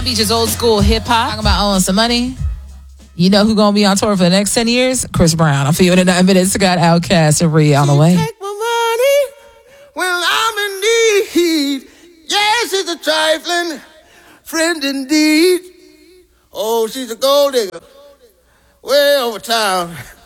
Beach is old school hip hop. Talking about owing some money. You know who's going to be on tour for the next 10 years? Chris Brown. I'm feeling it in 9 minutes. Got Outkast and Rhea on the way. Take my money when I'm in need. Yes, it's a trifling friend indeed. Oh, she's a gold digger way over town.